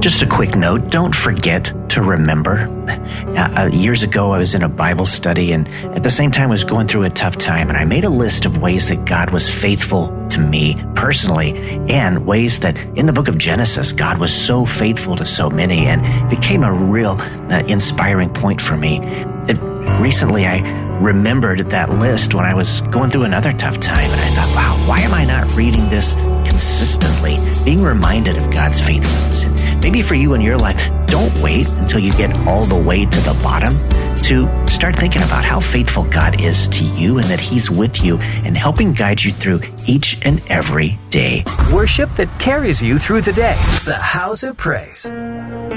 Just a quick note, don't forget to remember. Years ago, I was in a Bible study and at the same time was going through a tough time, and I made a list of ways that God was faithful to me personally and ways that in the book of Genesis, God was so faithful to so many, and it became a real inspiring point for me. Recently, I remembered that list when I was going through another tough time, and I thought, wow, why am I not reading this consistently, being reminded of God's faithfulness? And maybe for you in your life, don't wait until you get all the way to the bottom to start thinking about how faithful God is to you and that He's with you and helping guide you through each and every day. Worship that carries you through the day. The House of Praise.